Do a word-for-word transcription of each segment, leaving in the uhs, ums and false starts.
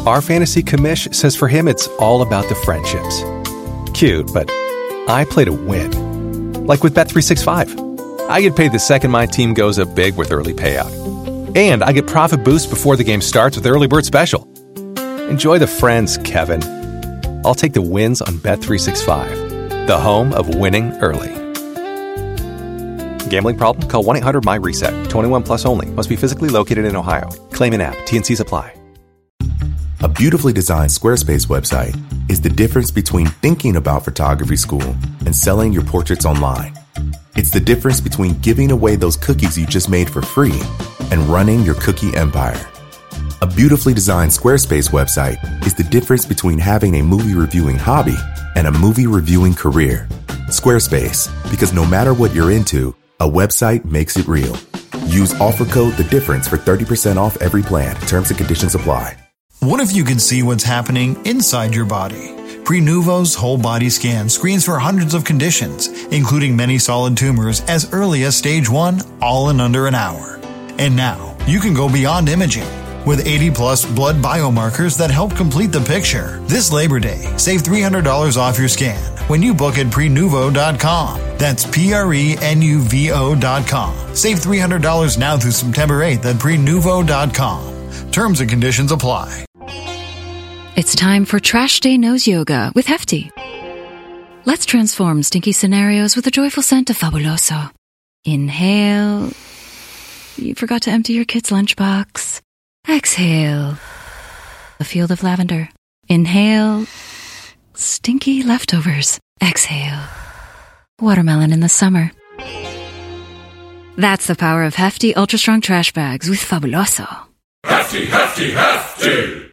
Our fantasy commish says for him it's all about the friendships. Cute, but I play to win. Like with Bet three sixty-five. I get paid the second my team goes up big with early payout. And I get profit boost before the game starts with Early Bird Special. Enjoy the friends, Kevin. I'll take the wins on Bet three sixty-five, the home of winning early. Gambling problem? Call one eight hundred M Y reset. twenty-one plus only. Must be physically located in Ohio. Claim in app. T and Cs apply. A beautifully designed Squarespace website is the difference between thinking about photography school and selling your portraits online. It's the difference between giving away those cookies you just made for free and running your cookie empire. A beautifully designed Squarespace website is the difference between having a movie reviewing hobby and a movie reviewing career. Squarespace, because no matter what you're into, a website makes it real. Use offer code The Difference for thirty percent off every plan. Terms and conditions apply. What if you could see what's happening inside your body? Prenuvo's whole body scan screens for hundreds of conditions, including many solid tumors as early as stage one, all in under an hour. And now, you can go beyond imaging with eighty plus blood biomarkers that help complete the picture. This Labor Day, save three hundred dollars off your scan when you book at prenuvo dot com. That's P R E N U V O dot com. Save three hundred dollars now through September eighth at prenuvo dot com. Terms and conditions apply. It's time for Trash Day Nose Yoga with Hefty. Let's transform stinky scenarios with a joyful scent of Fabuloso. Inhale. You forgot to empty your kid's lunchbox. Exhale. A field of lavender. Inhale. Stinky leftovers. Exhale. Watermelon in the summer. That's the power of Hefty Ultra Strong Trash Bags with Fabuloso. Hefty, Hefty, Hefty!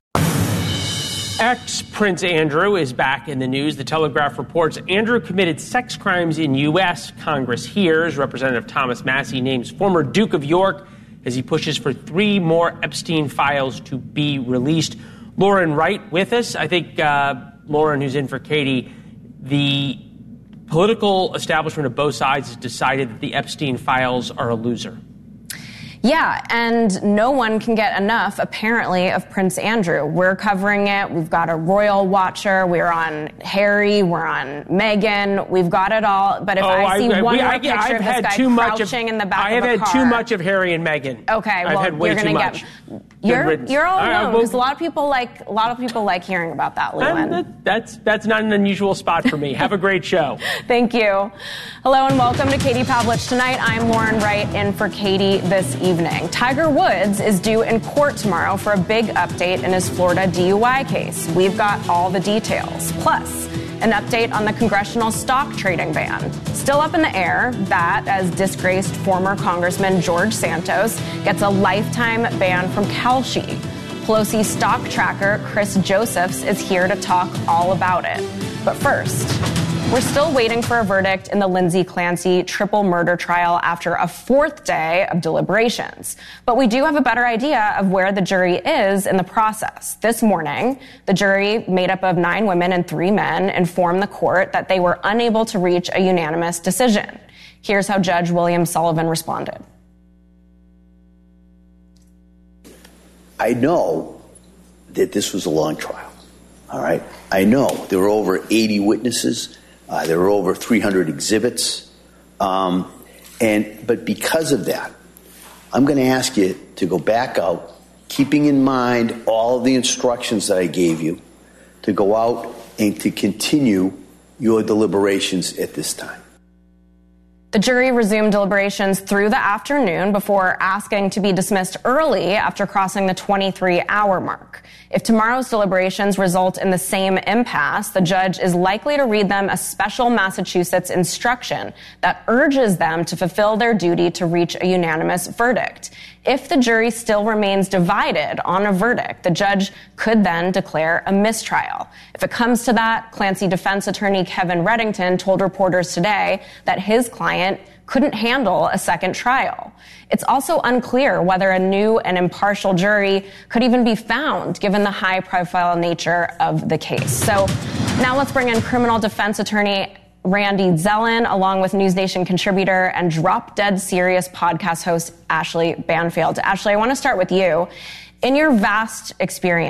Ex-Prince Andrew is back in the news. The Telegraph reports Andrew committed sex crimes in U S Congress hears. Representative Thomas Massie names former Duke of York as he pushes for three more Epstein files to be released. Lauren Wright with us. I think, uh, Lauren, who's in for Katie, the political establishment of both sides has decided that the Epstein files are a loser. Yeah, and no one can get enough, apparently, of Prince Andrew. We're covering it. We've got a royal watcher. We're on Harry. We're on Meghan. We've got it all. But if oh, I see I, one we, more I, picture I've of this had guy too much crouching of, in the back I have of a had car. too much of Harry and Meghan. Okay, I've well, had way you're too gonna much. get. You're you're all right, alone well, because a lot of people like a lot of people like hearing about that, Llewellyn. That, that's that's not an unusual spot for me. Have a great show. Thank you. Hello and welcome to Katie Pavlich Tonight. I'm Lauren Wright in for Katie this evening. Tiger Woods is due in court tomorrow for a big update in his Florida D U I case. We've got all the details. Plus, an update on the congressional stock trading ban. Still up in the air, that as disgraced former Congressman George Santos gets a lifetime ban from Kalshi. Pelosi stock tracker Chris Josephs is here to talk all about it. But first, we're still waiting for a verdict in the Lindsay Clancy triple murder trial after a fourth day of deliberations. But we do have a better idea of where the jury is in the process. This morning, the jury, made up of nine women and three men, informed the court that they were unable to reach a unanimous decision. Here's how Judge William Sullivan responded. I know that this was a long trial, all right? I know there were over eighty witnesses. Uh, there were over three hundred exhibits. Um, and but because of that, I'm going to ask you to go back out, keeping in mind all of the instructions that I gave you, to go out and to continue your deliberations at this time. The jury resumed deliberations through the afternoon before asking to be dismissed early after crossing the twenty-three hour mark. If tomorrow's deliberations result in the same impasse, the judge is likely to read them a special Massachusetts instruction that urges them to fulfill their duty to reach a unanimous verdict. If the jury still remains divided on a verdict, the judge could then declare a mistrial. If it comes to that, Clancy defense attorney Kevin Reddington told reporters today that his client couldn't handle a second trial. It's also unclear whether a new and impartial jury could even be found, given the high-profile nature of the case. So now let's bring in criminal defense attorney Randy Zellin, along with News Nation contributor and Drop Dead Serious podcast host Ashley Banfield. Ashley, I want to start with you. In your vast experience